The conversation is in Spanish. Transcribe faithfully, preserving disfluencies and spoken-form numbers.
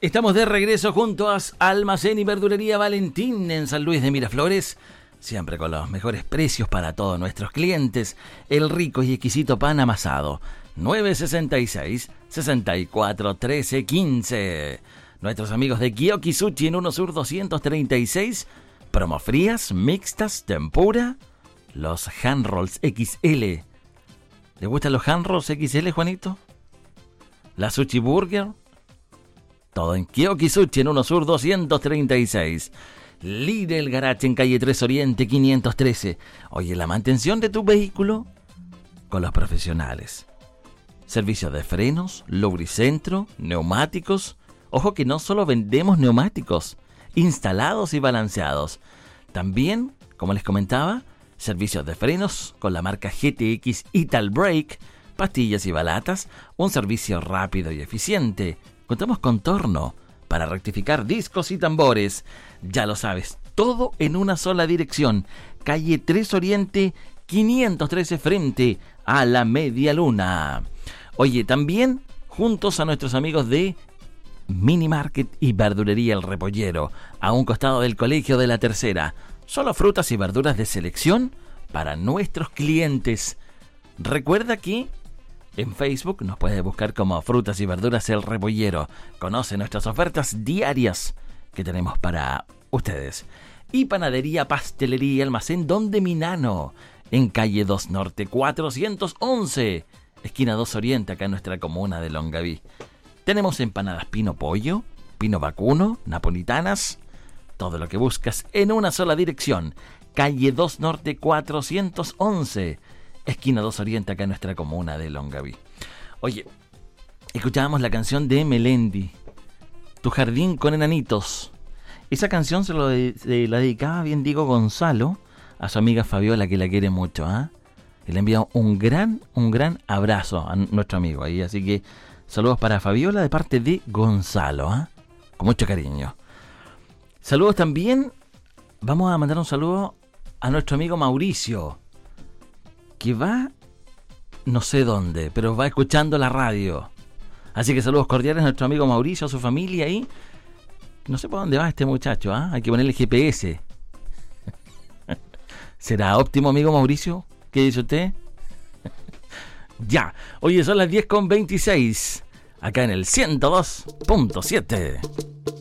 Estamos de regreso junto a Almacén y Verdulería Valentín en San Luis de Miraflores. Siempre con los mejores precios para todos nuestros clientes. El rico y exquisito pan amasado. nueve sesenta y seis, sesenta y cuatro, trece, quince. Nuestros amigos de Kiyoki Sushi en uno Sur doscientos treinta y seis. Promo frías, mixtas, tempura. Los hand rolls equis ele. ¿Le gustan los hand rolls equis ele, Juanito? La sushi burger. Todo en Kiyoki Sushi en uno Sur doscientos treinta y seis. Lidl Garage en calle tres Oriente quinientos trece. Oye, la mantención de tu vehículo con los profesionales. Servicios de frenos, lubricentro, neumáticos. Ojo que no solo vendemos neumáticos, instalados y balanceados. También, como les comentaba, servicios de frenos con la marca G T X Ital Brake, pastillas y balatas, un servicio rápido y eficiente. Contamos con torno para rectificar discos y tambores. Ya lo sabes, todo en una sola dirección. Calle tres Oriente quinientos trece frente a la Media Luna. Oye, también juntos a nuestros amigos de Mini Market y Verdulería El Repollero, a un costado del Colegio de la Tercera. Solo frutas y verduras de selección para nuestros clientes. Recuerda que en Facebook nos puedes buscar como Frutas y Verduras El Repollero. Conoce nuestras ofertas diarias que tenemos para ustedes. Y Panadería, Pastelería y Almacén Donde Minano, en calle dos Norte cuatrocientos once, esquina dos Oriente, acá en nuestra comuna de Longaví. Tenemos empanadas Pino Pollo, Pino Vacuno, napolitanas, todo lo que buscas en una sola dirección. Calle dos Norte cuatrocientos once, esquina dos Oriente, acá en nuestra comuna de Longaví. Oye, escuchábamos la canción de Melendi, Tu jardín con enanitos. Esa canción se, lo de, se la dedicaba, bien digo, Gonzalo, a su amiga Fabiola, que la quiere mucho, ¿ah? ¿eh? Y le envía un gran, un gran abrazo a nuestro amigo ahí. Así que saludos para Fabiola de parte de Gonzalo, ¿eh? Con mucho cariño. Saludos también, vamos a mandar un saludo a nuestro amigo Mauricio, que va, no sé dónde, pero va escuchando la radio. Así que saludos cordiales a nuestro amigo Mauricio, a su familia ahí. No sé por dónde va este muchacho, ¿ah? ¿eh? Hay que ponerle G P S. ¿Será óptimo, amigo Mauricio? ¿Qué dice usted? Ya. Oye, son las diez con veintiséis. Acá en el ciento dos punto siete.